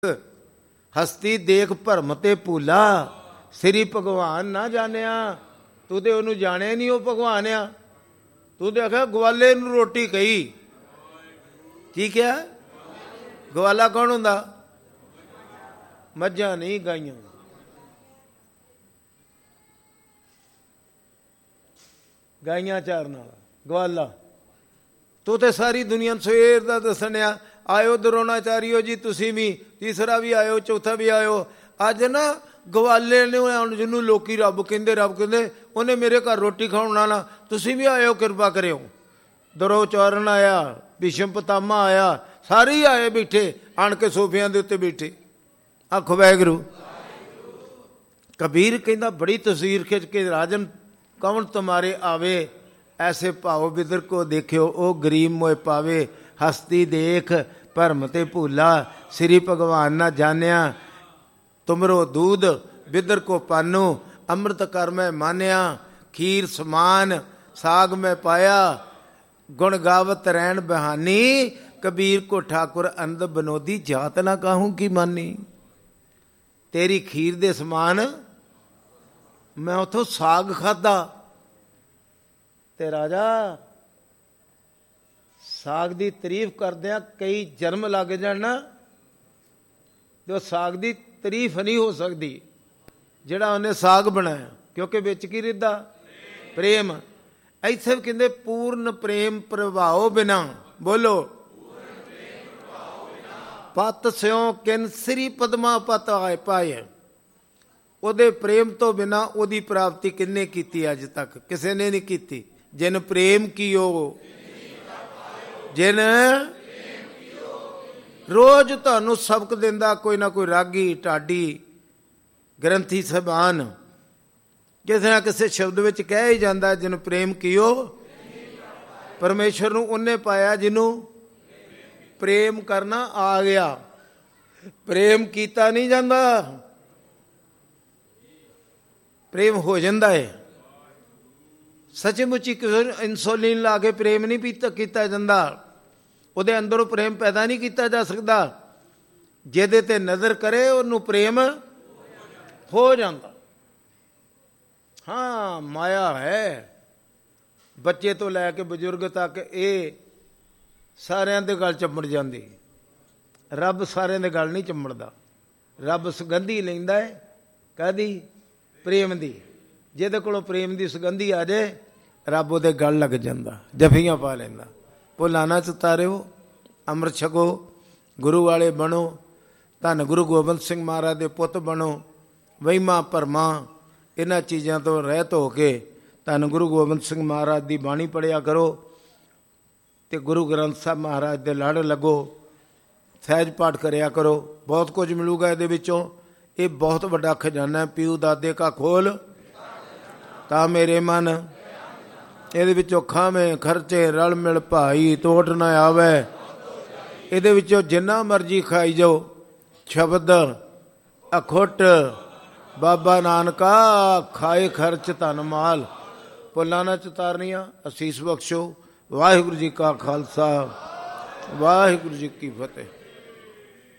ਹਸਤੀ ਦੇਖ ਭਰਮ ਤੇ ਭੂਲਾ, ਸ੍ਰੀ ਭਗਵਾਨ ਨਾ ਜਾਣਿਆ। ਤੂੰ ਤੇ ਉਹਨੂੰ ਜਾਣਿਆ ਨਹੀਂ, ਉਹ ਭਗਵਾਨ ਆ। ਤੂੰ ਤੇ ਆਖਿਆ ਗਵਾਲੇ ਨੂੰ ਰੋਟੀ ਕਹੀ। ਕੀ ਕਿਹਾ? ਗਵਾਲਾ ਕੌਣ ਹੁੰਦਾ? ਮੱਝਾਂ ਨਹੀਂ, ਗਾਈਆਂ। ਗਾਈਆਂ ਚਾਰਨ ਵਾਲਾ ਗਵਾਲਾ। ਤੂੰ ਤੇ ਸਾਰੀ ਦੁਨੀਆ ਸਵੇਰ ਦਾ ਦੱਸਣਿਆ, ਆਇਓ ਦਰੋਣਾਚਾਰੀਓ ਜੀ, ਤੁਸੀਂ ਵੀ, ਤੀਸਰਾ ਵੀ ਆਇਓ, ਚੌਥਾ ਵੀ ਆਇਓ। ਅੱਜ ਨਾ ਗਵਾਲੇ ਨੇ, ਜਿਹਨੂੰ ਲੋਕੀ ਰੱਬ ਕਹਿੰਦੇ, ਉਹਨੇ ਮੇਰੇ ਘਰ ਰੋਟੀ ਖਾਣ ਆਉਣਾ, ਤੁਸੀਂ ਵੀ ਆਇਓ, ਕਿਰਪਾ ਕਰਿਓ। ਦਰੋਚਾਰਨ ਆਇਆ, ਭੀਸ਼ਮ ਪਿਤਾਮਾ ਆਇਆ, ਸਾਰੇ ਹੀ ਆਏ, ਬੈਠੇ ਆਣ ਕੇ ਸੋਫਿਆਂ ਦੇ ਉੱਤੇ ਬੈਠੇ। ਆਖੋ ਵਾਹਿਗੁਰੂ। ਕਬੀਰ ਕਹਿੰਦਾ ਬੜੀ ਤਸਵੀਰ ਖਿੱਚ ਕੇ, ਰਾਜਨ ਕੌਣ ਤੁਮਾਰੇ ਆਵੇ, ਐਸੇ ਭਾਵ ਬਿਦਰ ਕੋ ਦੇਖਿਓ, ਉਹ ਗਰੀਬ ਮੋਏ ਪਾਵੇ। ਹਸਤੀ ਦੇਖ ਭਰਮ ਤੇ ਭੂਲਾ, ਸ੍ਰੀ ਭਗਵਾਨ ਨਾ ਜਾਣਿਆ। ਤੁਮਰੋ ਦੂਧ ਬਿਦਰ ਕੋ ਪਾਨੂ, ਅੰਮ੍ਰਿਤ ਕਰ ਮੈਂ ਮਾਨਿਆ। ਖੀਰ ਸਮਾਨ ਸਾਗ ਮੈਂ ਪਾਇਆ, ਗੁਣ ਗਾਵਤ ਰਹਿਣ ਬਹਾਨੀ। ਕਬੀਰ ਕੋ ਠਾकुर ਅੰਧ ਬਨੋਦੀ, ਜਾਤ ਨਾ ਕਾਹੂ ਕੀ ਮਾਨੀ। ਤੇਰੀ ਖੀਰ ਦੇ ਸਮਾਨ ਮੈਂ ਉੱਥੋਂ ਸਾਗ ਖਾਧਾ। ਤੇ ਰਾਜਾ ਸਾਗ ਦੀ ਤਾਰੀਫ ਕਰਦਿਆਂ ਕਈ ਜਨਮ ਲੱਗ ਜਾਣ ਨਾ, ਤੇ ਉਹ ਸਾਗ ਦੀ ਤਾਰੀਫ ਨਹੀਂ ਹੋ ਸਕਦੀ ਜਿਹੜਾ ਉਹਨੇ ਸਾਗ ਬਣਾਇਆ, ਕਿਉਂਕਿ ਵਿੱਚ ਕੀ ਰਿੱਧਾ? ਪ੍ਰੇਮ। ਇੱਥੇ ਵੀ ਕਹਿੰਦੇ ਪੂਰਨ ਪ੍ਰੇਮ ਪ੍ਰਭਾਵ ਬਿਨਾ, ਬੋਲੋ, ਪਤ ਸਿਉ ਕਿਨ ਸ੍ਰੀ ਪਦਮਾ ਪਤ ਆਏ ਪਾਏ। ਉਹਦੇ ਪ੍ਰੇਮ ਤੋਂ ਬਿਨਾ ਉਹਦੀ ਪ੍ਰਾਪਤੀ ਕਿੰਨੇ ਕੀਤੀ? ਅੱਜ ਤੱਕ ਕਿਸੇ ਨੇ ਨਹੀਂ ਕੀਤੀ। ਜਿਨ ਪ੍ਰੇਮ ਕੀਓ, ਜਿਨ ਰੋਜ਼ ਤੁਹਾਨੂੰ ਸਬਕ ਦਿੰਦਾ ਕੋਈ ਨਾ ਕੋਈ ਰਾਗੀ, ਢਾਡੀ, ਗ੍ਰੰਥੀ ਸਾਹਿਬਾਨ, ਕਿਸੇ ਨਾ ਕਿਸੇ ਸ਼ਬਦ ਵਿੱਚ ਕਹਿ ਹੀ ਜਾਂਦਾ, ਜਿਨ ਪ੍ਰੇਮ ਕੀਓ। ਪਰਮੇਸ਼ਰ ਨੂੰ ਉਹਨੇ ਪਾਇਆ ਜਿਹਨੂੰ ਪ੍ਰੇਮ ਕਰਨਾ ਆ ਗਿਆ। ਪ੍ਰੇਮ ਕੀਤਾ ਨਹੀਂ ਜਾਂਦਾ, ਪ੍ਰੇਮ ਹੋ ਜਾਂਦਾ ਹੈ। ਸੱਚਮੁੱਚੀ ਕਿਸੇ ਨੂੰ ਇਨਸੂਲਿਨ ਲਾ ਕੇ ਪ੍ਰੇਮ ਨਹੀਂ ਕੀਤਾ ਜਾਂਦਾ, ਉਹਦੇ ਅੰਦਰੋਂ ਪ੍ਰੇਮ ਪੈਦਾ ਨਹੀਂ ਕੀਤਾ ਜਾ ਸਕਦਾ। ਜਿਹਦੇ ਤੇ ਨਜ਼ਰ ਕਰੇ ਉਹਨੂੰ ਪ੍ਰੇਮ ਹੋ ਜਾਂਦਾ। ਹਾਂ, ਮਾਇਆ ਹੈ। ਬੱਚੇ ਤੋਂ ਲੈ ਕੇ ਬਜ਼ੁਰਗ ਤੱਕ ਇਹ ਸਾਰਿਆਂ ਦੇ ਗਲ ਚੰਬੜ ਜਾਂਦੀ। ਰੱਬ ਸਾਰਿਆਂ ਦੇ ਗਲ ਨਹੀਂ ਚੰਬੜਦਾ। ਰੱਬ ਸੁਗੰਧੀ ਲੈਂਦਾ ਹੈ, ਕਾਹਦੀ? ਪ੍ਰੇਮ ਦੀ। ਜਿਹਦੇ ਕੋਲੋਂ ਪ੍ਰੇਮ ਦੀ ਸੁਗੰਧੀ ਆ ਜਾਏ, ਰੱਬ ਉਹਦੇ ਗਲ ਲੱਗ ਜਾਂਦਾ, ਜਫੀਆਂ ਪਾ ਲੈਂਦਾ। ਭੁੱਲਾਂ ਨਾ ਚਤਾਰਿਓ, ਅੰਮ੍ਰਿਤ ਛਕੋ, ਗੁਰੂ ਵਾਲੇ ਬਣੋ, ਧੰਨ ਗੁਰੂ ਗੋਬਿੰਦ ਸਿੰਘ ਮਹਾਰਾਜ ਦੇ ਪੁੱਤ ਬਣੋ। ਵਹਿਮਾਂ ਭਰਮਾਂ ਇਹਨਾਂ ਚੀਜ਼ਾਂ ਤੋਂ ਰਹਿਤ ਹੋ ਕੇ ਧੰਨ ਗੁਰੂ ਗੋਬਿੰਦ ਸਿੰਘ ਮਹਾਰਾਜ ਦੀ ਬਾਣੀ ਪੜ੍ਹਿਆ ਕਰੋ, ਅਤੇ ਗੁਰੂ ਗ੍ਰੰਥ ਸਾਹਿਬ ਮਹਾਰਾਜ ਦੇ ਲੜ ਲੱਗੋ, ਸਹਿਜ ਪਾਠ ਕਰਿਆ ਕਰੋ। ਬਹੁਤ ਕੁਝ ਮਿਲੂਗਾ ਇਹਦੇ ਵਿੱਚੋਂ। ਇਹ ਬਹੁਤ ਵੱਡਾ ਖਜ਼ਾਨਾ। ਪੀਊ ਦਾਦੇ ਕਾ ਖੋਲ ਤਾਂ ਮੇਰੇ ਮਨ, ਇਹਦੇ ਵਿੱਚੋਂ ਖਾਵੇਂ ਖਰਚੇ ਰਲ ਮਿਲ ਭਾਈ, ਤੋਟ ਨਾ ਆਵੇ। ਇਹਦੇ ਵਿੱਚੋਂ ਜਿੰਨਾ ਮਰਜ਼ੀ ਖਾਈ ਜਾਓ। ਸ਼ਬਦ ਅਖੁੱਟ ਬਾਬਾ ਨਾਨਕਾ, ਖਾਏ ਖਰਚ ਧਨ ਮਾਲ। ਭੁੱਲਾਂ ਨਾ ਚਤਾਰਨੀਆਂ। ਅਸੀਸ ਬਖਸ਼ੋ। ਵਾਹਿਗੁਰੂ ਜੀ ਕਾ ਖਾਲਸਾ, ਵਾਹਿਗੁਰੂ ਜੀ ਕੀ ਫਤਿਹ।